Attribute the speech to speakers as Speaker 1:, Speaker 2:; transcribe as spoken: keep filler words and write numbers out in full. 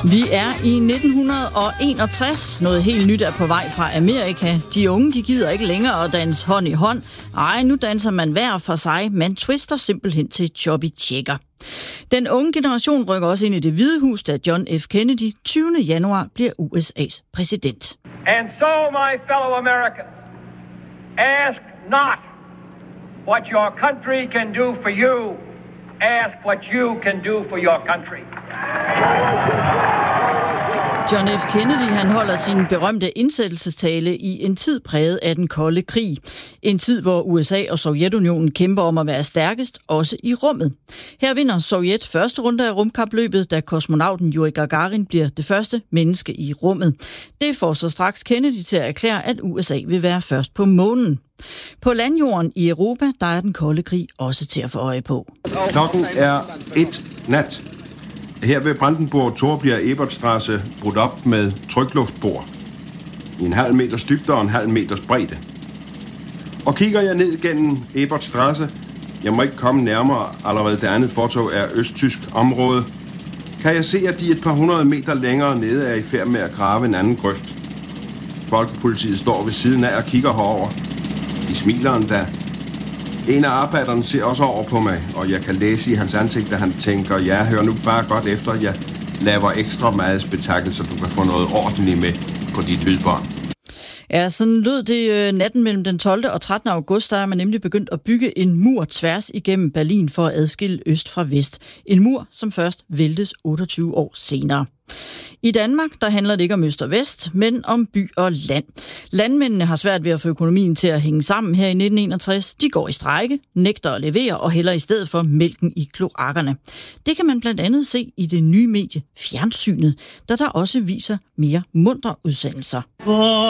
Speaker 1: Vi er i nitten enogtres. Noget helt nyt er på vej fra Amerika. De unge de gider ikke længere at danse hånd i hånd. Ej, nu danser man hver for sig. Man twister simpelthen til choppy checker. Den unge generation rykker også ind i Det Hvide Hus, da John F. Kennedy tyvende januar bliver U S A's præsident.
Speaker 2: And so, my fellow Americans, ask not what your country can do for you. Ask what you can do for your country.
Speaker 1: John F. Kennedy han holder sin berømte indsættelsestale i en tid præget af den kolde krig. En tid, hvor U S A og Sovjetunionen kæmper om at være stærkest, også i rummet. Her vinder Sovjet første runde af rumkapløbet, da kosmonauten Yuri Gagarin bliver det første menneske i rummet. Det får så straks Kennedy til at erklære, at U S A vil være først på månen. På landjorden i Europa, der er den kolde krig også til at få øje på.
Speaker 3: Klokken er et nat. Her ved Brandenburg Tor bliver Ebertstraße brudt op med trykluftbord i en halv meters dybde og en halv meters bredde. Og kigger jeg ned gennem Ebertstraße, jeg må ikke komme nærmere, allerede det andet fortog er østtysk område, kan jeg se, at de et par hundrede meter længere nede er i færd med at grave en anden grøft. Folkepolitiet står ved siden af og kigger herover. De smiler endda. En af arbejderne ser også over på mig, og jeg kan læse i hans ansigt, at han tænker, ja, hør nu bare godt efter, jeg laver ekstra meget spektakel, så du kan få noget ordentligt med på dit lydbånd.
Speaker 1: Ja, sådan lød det natten mellem den tolvte og trettende august, der er man nemlig begyndt at bygge en mur tværs igennem Berlin for at adskille øst fra vest. En mur, som først væltes otteogtyve år senere. I Danmark, der handler det ikke om øst og vest, men om by og land. Landmændene har svært ved at få økonomien til at hænge sammen her i nitten enogtres. De går i strejke, nægter at levere og hælder i stedet for mælken i kloakkerne. Det kan man blandt andet se i det nye medie Fjernsynet, der der også viser mere muntre udsendelser.